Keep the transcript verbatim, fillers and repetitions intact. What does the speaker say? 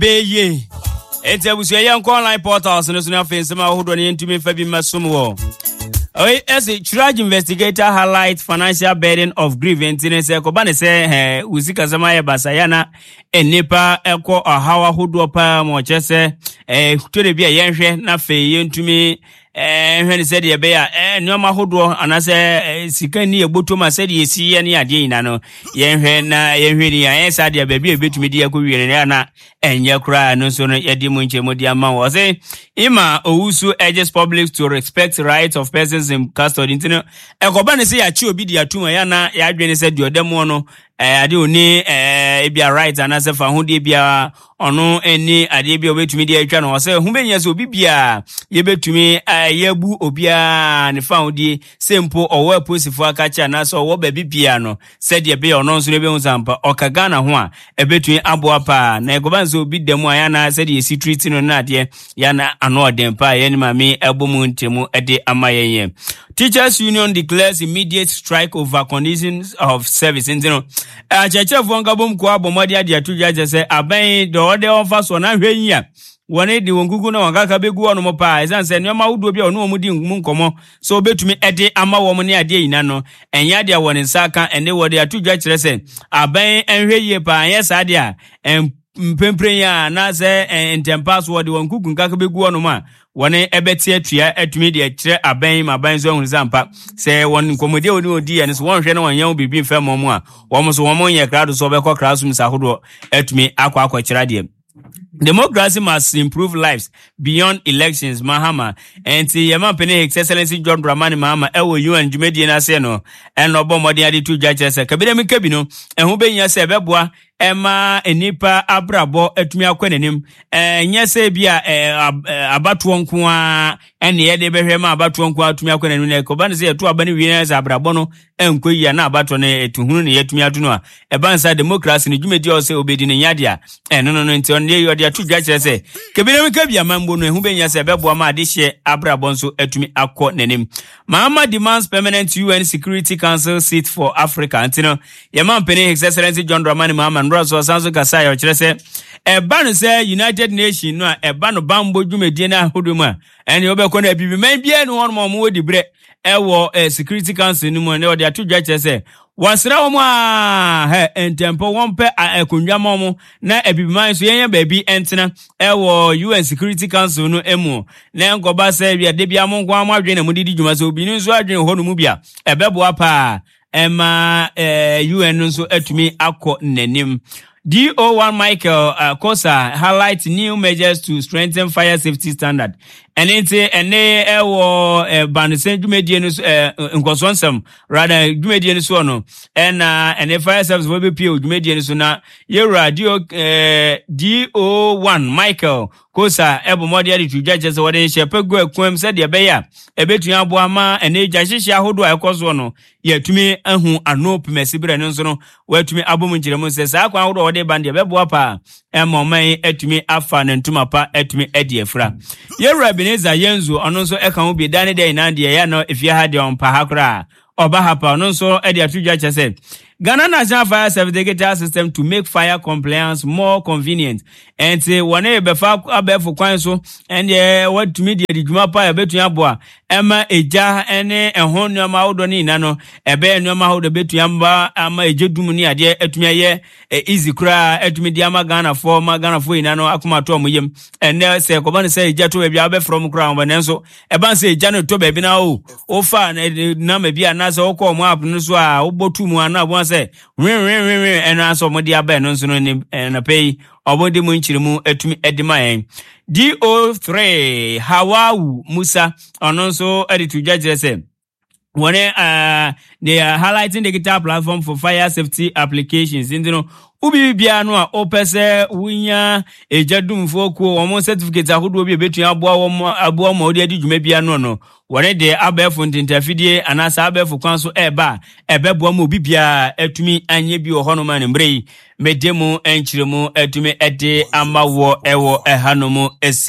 peye ente busu ye nko online portals no so na fense ma hodo ne ntumi fa bi masom wo oi as a charge investigator highlight financial burden of grievance in se ko bane se eh uzika zama ye basayana enipa eko ahawa hodo pa mo chese eh tore bia yenhwe na fe yentumi eh hwene se de be ya eh nyoma hodo anase sika ni ebotoma se de esi ye ne ade ina no yenhwe na yenhwe ni ya sa de be bia betumi de akowire ne na enye kra no so no yedi mu nchemu de ama wo se ima owusu urges public to respect rights of persons in custody ntino ekoba ne se ya chi obi de atuma ya na ya adwene se de odemo no eh ade oni eh ebia right anase fa ho de bia ono eni ade bia obetumi de atwa no se hu benya se obi bia ye betumi yabu obia ne fa ho de sempo owo aposifo akacha na so owo ba bibia no se de bia ono nso ne be hu sampa okaga na ho a ebetumi abo apa na ekoba nso obi demu aya na se de esi treat no na ade ya na ano odempa ye ni mami ebomu ntemu ede amayenye. Teachers Union declares immediate strike over conditions of service. Ntino acheche fonga bom kwa bomodi ade atuja je se aban do ode onfa so na hwenya wone di wongugu na wangaka begu ono mo pa esan se nyoma wudo bia ono omudi ngumu nkomo so obetumi ede ama wo mo ne ade ina no enya ade woni nsaka ene wode atuja kire se aban enhweye pa yes ade a mpempre ya na se entempas wode wongugu nkaka begu ono ma wone ebeti atua atumi de akire aban maban so hu zampa se won nkomode oni odi ya ne so wonhwe na wanya bibi mfa momu a wo so wo nye krado so be ko krasum sa hodo atumi akwa akwa kira de. Democracy must improve lives beyond elections, Mahama. And see, Yaman Penny, His Excellency John Dramani Mahama, Ewo, you and Jumedi and Aseno, and Obama, the two judges, Kabinemi Cabino, and who being yourself, Ebwa, Emma, Enipa, Abrabo, Etmia Quenim, and yes, Bia, Abatuankwa, and the Edebehema, Abatuankwa, Tumia Quenin, Cobanzi, two Abani winners, Abrabono, and Kuyana Batone, to whom yet Miatuna, a bansa democracy, and Jumedi also obeyed in Yadia, and no, no, no, until your two judges say, Kabinemi Kabia Mambo, who being yourself, Ebwa, Dishe, Abrabonso, Etmi Akko Nenim. Mahama demands permanent U N Security Council seat for Africa. Antino, Yaman Penny, His Excellency John Dramani Mahama, Rosso Sanso Kasai, Chese, a ban say United Nations, no, a ban of bamboo, Jumedina, Huduma, and you'll be going to be maybe one more more de bread, a Security Council, no, there are two judges say. Wasra mwa he entempo wompe a ekunwa momo na ebibiman so yen baby entina ewo U N Security Council no emu na nkoba se bia de bia mo nko amadwe na mudidi dwuma so obi nso adwen ho no mu bia ebebo apa ema eh U N nso atumi akọ nanim. D O one Michael uh, Kosa highlights new measures to strengthen fire safety standard. And it's ene ewo banse dwumedie no nkosonsam rather dwumedie no so no and uh, and fire service will be pure dwumedie no so na yewra D O one Michael Kosa ebo modi ade to judges so wode shepe go akwam se de be ya ebetua abo ama ene jahihia hodo akoso no yatumi ahu anop mesibere no so no watumi abom nkiremu se sa akwa hodo wode bande bebo apa emoman atumi afa ne ntuma pa atumi ade afra yewra Ebenezer Yenzu ono nso eka ho bi dane de ina de ya no efia ha de on pa hakra oba hapa ono nso e de atudwa chese Ghana National Fire Certificate System to make fire compliance more convenient and say one e be fa abefo kwan so and what to media di dwuma pa e betua boa ema eja ene ehon nyoma wodo ni na no ebe nyoma wodo betua mba ama ejedum ni ade atuma ye easy kra atumi di ama Ghana for ma Ghana for ina no akoma to omyem ene se ko ban se eja to bia be from kra mba nenso e ban se eja no to be bi na o o fa na ma bia na se okọ mo app no so a obotu mu ana bo se rin rin rin rin ena aso mo di aba no so no ni na pay obodi mu nchirimu atumi edima yen. D O three Hawawu Musa ono so editu judge say when uh they are highlighting the guitar platform for fire safety applications you know ubi bia no a opese wunya ejadumfo ko omo certificate ahodo bi betu aboa wo aboa mo odi adwuma bia no no wore de abefo ntintafidie anasa abefo kwanso eba ebeboa mo bibia atumi anye bi wo hono man mbrei medemu enchiremu atumi ede amawo ewo ehanomu ese